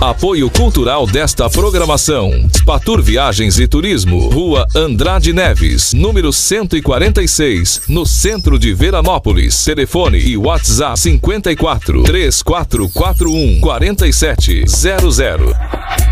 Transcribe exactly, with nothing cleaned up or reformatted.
Apoio cultural desta programação: Spatur Viagens e Turismo, Rua Andrade Neves, número cento e quarenta e seis, no centro de Veranópolis. Telefone e WhatsApp cinquenta e quatro, três quatro quatro um, quatro sete zero zero.